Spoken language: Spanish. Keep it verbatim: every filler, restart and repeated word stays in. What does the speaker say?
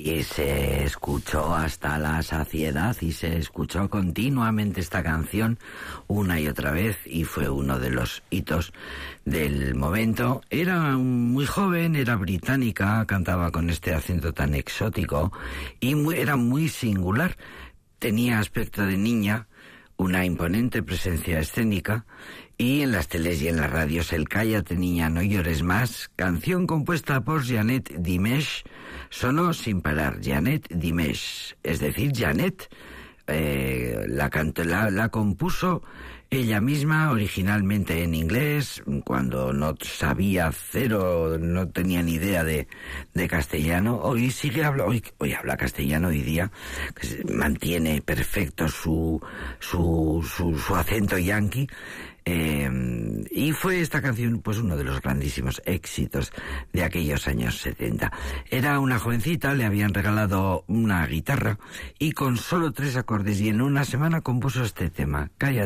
y se escuchó hasta la saciedad y se escuchó continuamente esta canción una y otra vez y fue uno de los hitos del momento. Era muy joven, era británica, cantaba con este acento tan exótico y muy, era muy singular. Tenía aspecto de niña, una imponente presencia escénica y en las teles y en las radios el Cállate niña, no llores más, canción compuesta por Janet Dimesh, sonó sin parar. Janet Dimesh, es decir, Janet eh, la, cantó, la, la compuso ella misma originalmente en inglés, cuando no sabía cero, no tenía ni idea de, de castellano. Hoy sigue habla, hoy, hoy habla castellano hoy día, que mantiene perfecto su, su, su, su acento yanqui. Eh, y fue esta canción pues uno de los grandísimos éxitos de aquellos años setenta. Era una jovencita, le habían regalado una guitarra y con solo tres acordes y en una semana compuso este tema, Cállate.